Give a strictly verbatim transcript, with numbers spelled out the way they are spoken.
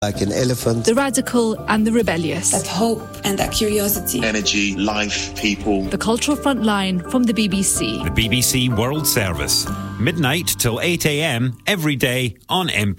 Like an elephant. The radical and the rebellious. That hope and that curiosity. Energy, life, people. The cultural frontline from the B B C. The B B C World Service. Midnight till eight a.m. every day on M P.